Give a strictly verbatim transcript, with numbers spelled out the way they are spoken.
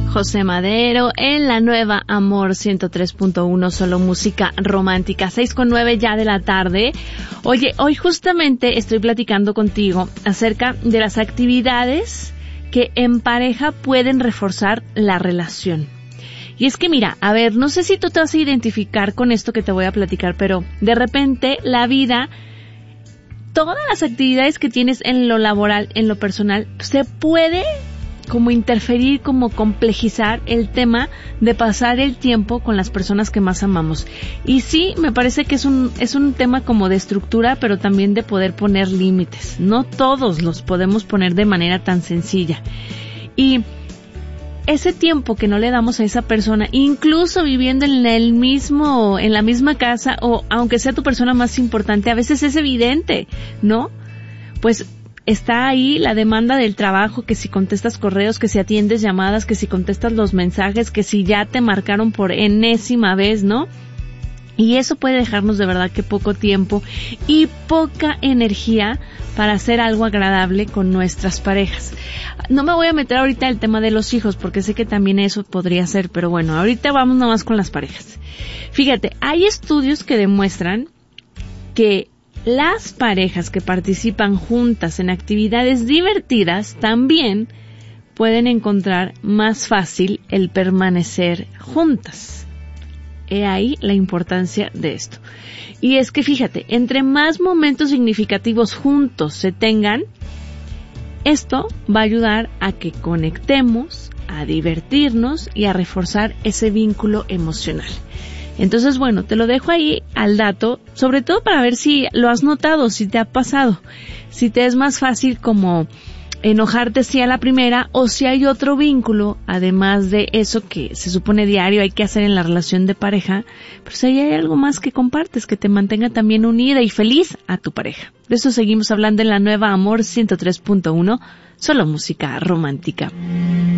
José Madero en la nueva Amor ciento tres punto uno, solo música romántica, seis con nueve ya de la tarde. Oye, hoy justamente estoy platicando contigo acerca de las actividades que en pareja pueden reforzar la relación. Y es que mira, a ver, no sé si tú te vas a identificar con esto que te voy a platicar, pero de repente la vida, todas las actividades que tienes en lo laboral, en lo personal, se puede como interferir, como complejizar el tema de pasar el tiempo con las personas que más amamos. Y sí, me parece que es un es un tema como de estructura, pero también de poder poner límites. No todos los podemos poner de manera tan sencilla. Y ese tiempo que no le damos a esa persona, incluso viviendo en el mismo, en la misma casa, o aunque sea tu persona más importante, a veces es evidente, ¿no? Pues está ahí la demanda del trabajo, que si contestas correos, que si atiendes llamadas, que si contestas los mensajes, que si ya te marcaron por enésima vez, ¿no? Y eso puede dejarnos de verdad que poco tiempo y poca energía para hacer algo agradable con nuestras parejas. No me voy a meter ahorita en el tema de los hijos, porque sé que también eso podría ser, pero bueno, ahorita vamos nomás con las parejas. Fíjate, hay estudios que demuestran que las parejas que participan juntas en actividades divertidas también pueden encontrar más fácil el permanecer juntas. He ahí la importancia de esto. Y es que fíjate, entre más momentos significativos juntos se tengan, esto va a ayudar a que conectemos, a divertirnos y a reforzar ese vínculo emocional. Entonces, bueno, te lo dejo ahí al dato, sobre todo para ver si lo has notado, si te ha pasado, si te es más fácil como enojarte si a la primera, o si hay otro vínculo, además de eso que se supone diario hay que hacer en la relación de pareja, pero si hay algo más que compartes que te mantenga también unida y feliz a tu pareja. De eso seguimos hablando en la nueva Amor ciento tres punto uno, solo música romántica.